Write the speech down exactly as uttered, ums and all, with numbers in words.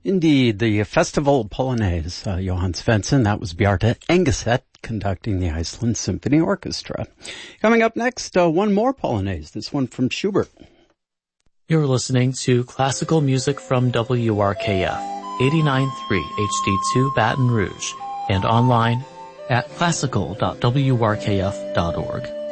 Indeed, the Festival Polonaise, uh, Johann Svensson, that was Bjarte Engeset conducting the Iceland Symphony Orchestra. Coming up next, uh, one more Polonaise, this one from Schubert. You're listening to classical music from W R K F, eighty-nine point three H D two Baton Rouge, and online at classical dot w r k f dot org.